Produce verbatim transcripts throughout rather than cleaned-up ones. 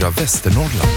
Västernorrland.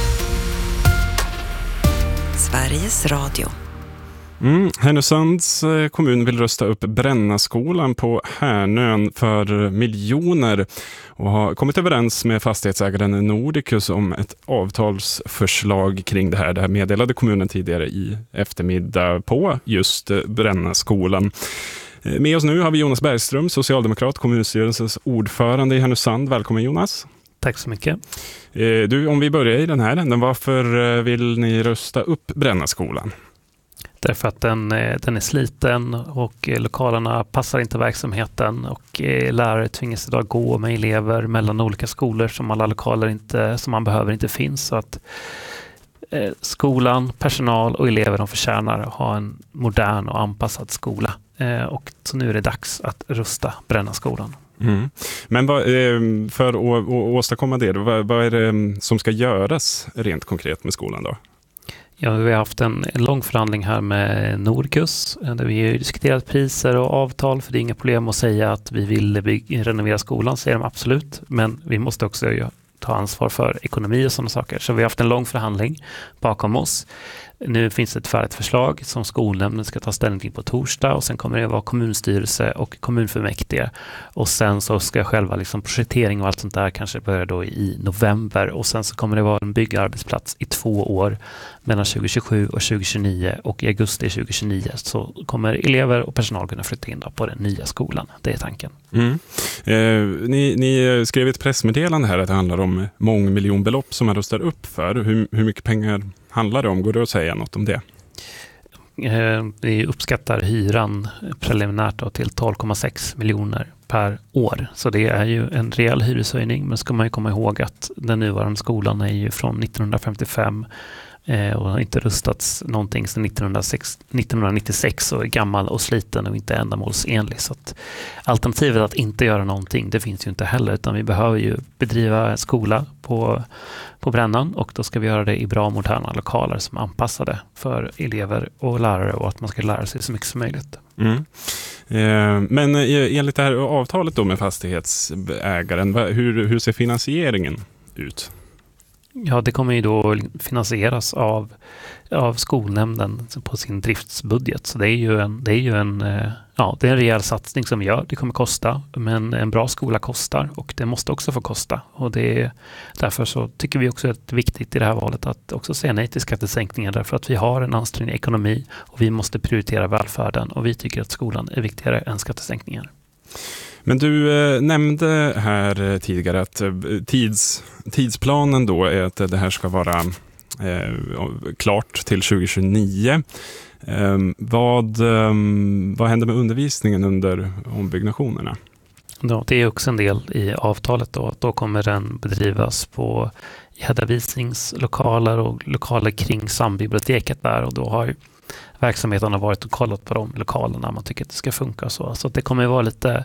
Sveriges Radio. Mm, Härnösands kommun vill rösta upp Brännaskolan på Härnön för miljoner och har kommit överens med fastighetsägaren Nordicus om ett avtalsförslag kring det här. Det här meddelade kommunen tidigare i eftermiddag på just Brännaskolan. Med oss nu har vi Jonas Bergström, socialdemokrat, kommunstyrelsens ordförande i Härnösand. Välkommen Jonas. Tack så mycket. Du, om vi börjar i den här änden, varför vill ni rösta upp Brännaskolan? Därför att den, den är sliten och lokalerna passar inte verksamheten och lärare tvingas idag gå med elever mellan olika skolor som alla lokaler inte, som man behöver inte finns. Så att eh, skolan, personal och elever de förtjänar att ha en modern och anpassad skola. Eh, och så nu är det dags att rusta Brännaskolan. Mm. Men vad, för att åstadkomma det, vad, vad är det som ska göras rent konkret med skolan då? Ja, vi har haft en, en lång förhandling här med Nordicus där vi har diskuterat priser och avtal, för det är inga problem att säga att vi vill bygga, renovera skolan, säger de absolut, men vi måste också ju ta ansvar för ekonomi och sådana saker. Så vi har haft en lång förhandling bakom oss. Nu finns ett färdigt förslag som skolnämnden ska ta ställning till på torsdag och sen kommer det vara kommunstyrelse och kommunfullmäktige och sen så ska själva liksom projektering och allt sånt där kanske börja då i november och sen så kommer det vara en byggarbetsplats i två år mellan tjugo tjugosju och tjugo tjugonio och i augusti tjugo tjugonio så kommer elever och personal kunna flytta in då på den nya skolan. Det är tanken. Mm. Eh, ni, ni skrev ett pressmeddelande här att det handlar om mångmiljonbelopp som man röstar upp för. Hur, hur mycket pengar handlar det om? Går det att säga något om det? Vi uppskattar hyran preliminärt då till tolv komma sex miljoner per år. Så det är ju en rejäl hyreshöjning, men ska man ju komma ihåg att den nuvarande skolan är ju från nittonhundrafemtiofem och har inte rustats någonting sedan nittonhundranittiosex och är gammal och sliten och inte ändamålsenlig. Så att alternativet att inte göra någonting, det finns ju inte heller, utan vi behöver ju bedriva skola på, på Brännan och då ska vi göra det i bra moderna lokaler som är anpassade för elever och lärare och att man ska lära sig så mycket som möjligt. Mm. Eh, men enligt det här avtalet då med fastighetsägaren, hur, hur ser finansieringen ut? Ja, det kommer ju då finansieras av, av skolnämnden på sin driftsbudget. Så det är ju en, det är ju en, ja, det är en rejäl satsning som vi gör. Det kommer kosta, men en bra skola kostar och det måste också få kosta. Och det är, därför så tycker vi också att det är viktigt i det här valet att också säga nej till skattesänkningar därför att vi har en ansträngd ekonomi och vi måste prioritera välfärden och vi tycker att skolan är viktigare än skattesänkningar. Men du eh, nämnde här tidigare att eh, tids, tidsplanen då är att det här ska vara eh, klart till tjugo tjugonio. Eh, vad, eh, vad händer med undervisningen under ombyggnationerna? Ja, det är också en del i avtalet då. Då kommer den bedrivas på hedervisningslokaler och lokaler kring sambiblioteket där och då har ju verksamheten har varit och kollat på de lokalerna man tycker att det ska funka så. Så det kommer att vara lite